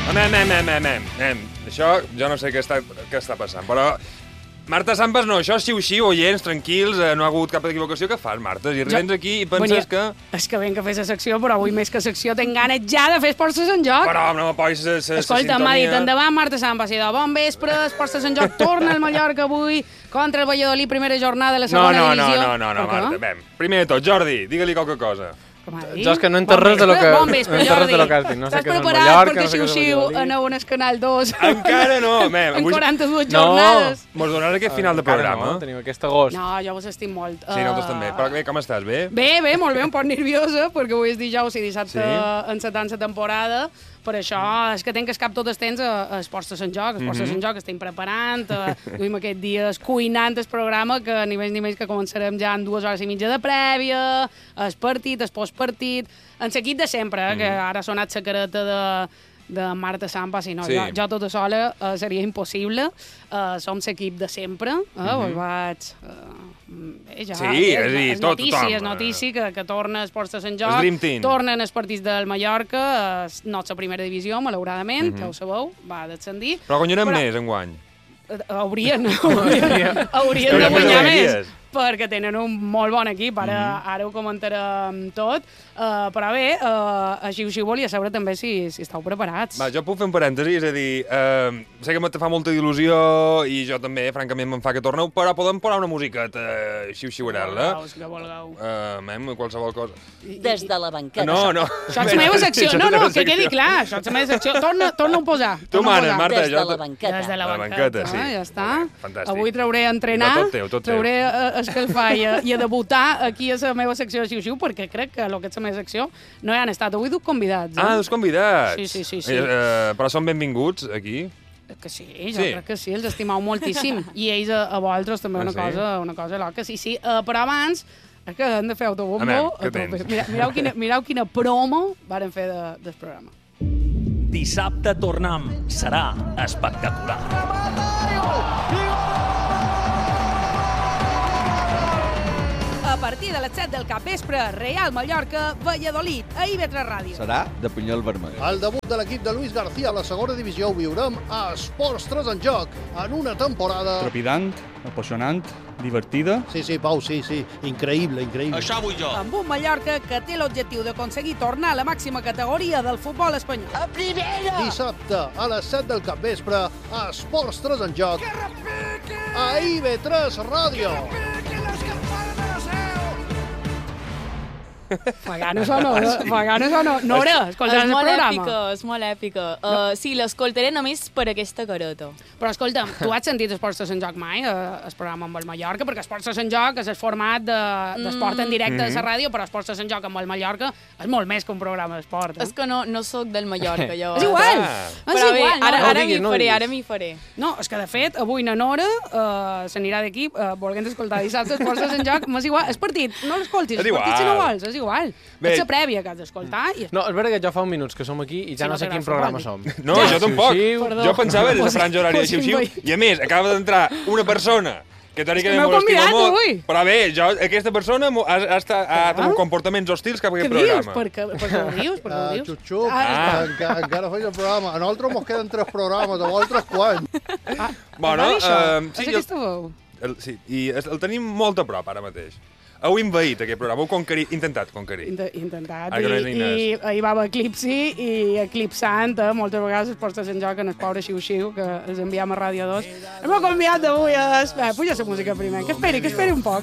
Això jo no sé què està passant, però... Marta Sambas no, això xiu-xiu, oients, tranquils, no ha hagut cap equivocació. Què fas, Marta? Si vens aquí i penses que... És que venc a fer la secció, però avui més que secció tinc ganes ja de fer Esports de Sant Joc. Però no m'apois la sintonia. Escolta, m'ha dit, endavant, Marta Sambas, i de bon vespre, Esports de Sant Joc torna al Mallorca avui contra el Valladolid, primera jornada de la segona divisió. No, Marta, vam. Primer de tot, Jordi, digue-li qualque cosa. Jo és que no entenc res de lo que has dit. No sé què és el Mallorca, no sé què és el Valladolid. Aneu en el Canal 2. Encara no, en 42 jornades. Mos donaràs aquest final de programa. No, tenim aquest agost. No, jo vos estim molt. Sí, nosaltres també. Però bé, com estàs? Bé? Bé, molt bé, un poc nerviosa, perquè avui és dijous i dissabte encetant la temporada. Per això és que tenc el cap tot el temps a Esports de Sant Joc. Esports de Sant Joc estem preparant, duim aquests dies cuinant el programa, que ni més ni menys que començarem ja en 2 hores i mitja de prèvia, el partit, el postpartit, en l'equip de sempre, que ara ha sonat la careta de Marta Sambas, i no, jo tota sola seria impossible. Som l'equip de sempre, vaig... Ja, és notícia que torna a Esports de Sant Joc, tornen els partits del Mallorca, no és la primera divisió, malauradament, ja ho sabeu, va descendir. Però guanyarem més enguany. Haurien de guanyar més, perquè tenen un molt bon equip, ara ho comentarem tot, però bé, així volia saber també si estàu preparats. Va, jo puc fer un parèntesi, és a dir, sé que te fa molta il·lusió i jo també, francament, me'n fa que torneu, però podem posar una musiqueta xiu-xiuarel·la? Que vulgueu. Qualsevol cosa. Des de la banqueta. No. Això és la meva secció. No, que quedi clar, això és la meva secció. Torna-ho a posar. Tu manes, Marta. Des de la banqueta. Des de la banqueta, sí. Ja està. Fantàstic. Avui trauré a entrenar, trauré a escalfar i a debutar aquí a la meva secció de xiu-xiu, perquè crec que el que és la meva secció no hi han estat. Avui duc convidats. Dus convidats. Sí. Però són benvinguts aquí? Que sí, jo crec que sí, els estimau moltíssim. I ells a vosaltres també una cosa loca. Sí, però abans és que hem de fer autobombo. Mireu quina promo varen fer del programa. Dissabte tornem. Serà espectacular. A partir de les 7 del capvespre, Real Mallorca, Valladolid, a IB3 Ràdio. Serà de Pinyol Vermell. El debut de l'equip de Luis García a la segona divisió ho viurem a Esports 3 en Joc, en una temporada... Trepidant, apassionant, divertida. Sí, Pau, sí, increïble. Això vull jo. Amb un Mallorca que té l'objectiu d'aconseguir tornar a la màxima categoria del futbol espanyol. A primera! Dissabte, a les 7 del capvespre, a Esports 3 en Joc, a IB3 Ràdio. Fa ganes o no? Nora, escoltaràs el programa? És molt èpica. Sí, l'escoltaré només per aquesta careta. Però escolta'm, tu has sentit Esports de Sant Joc mai, el programa amb el Mallorca? Perquè Esports de Sant Joc és el format d'esport en directe de la ràdio, però Esports de Sant Joc amb el Mallorca és molt més que un programa d'esport. És que no soc del Mallorca, jo. És igual! Però bé, ara m'hi faré. No, és que de fet, avui na Nora s'anirà d'aquí volent escoltar dissabte Esports de Sant Joc, és igual, és partit, no l'escoltis, és partit si no vols, és igual. És la prèvia que has d'escoltar. No, és veritat que ja fa uns minuts que som aquí i ja no sé quin programa som. No, jo tampoc. Jo pensava en la franja horària de xiu-xiu i a més, acaba d'entrar una persona que teòricament m'ho estima molt, però bé, aquesta persona ha tingut comportaments hostils cap a aquest programa. Què dius? Per què ho dius? Xup, encara faig el programa. A nosaltres mos queden 3 programes, a vosaltres quants? Bueno, és aquesta veu? Sí, i el tenim molt a prop ara mateix. Heu invaït aquest programa, heu intentat conquerir. Intentat, i ahir va haver eclipsi i eclipsant moltes vegades es posta en joc en el pobre xiu-xiu que els enviem a Ràdio 2. Hem convidat d'avui puja la música primer, que esperi un poc.